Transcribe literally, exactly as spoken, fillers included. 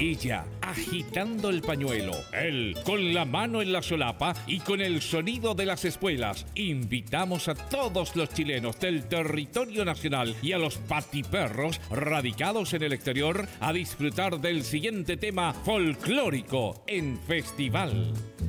ella agitando el pañuelo, él con la mano en la solapa y con el sonido de las espuelas. Invitamos a todos los chilenos del territorio nacional y a los patiperros radicados en el exterior a disfrutar del siguiente tema folclórico en Festival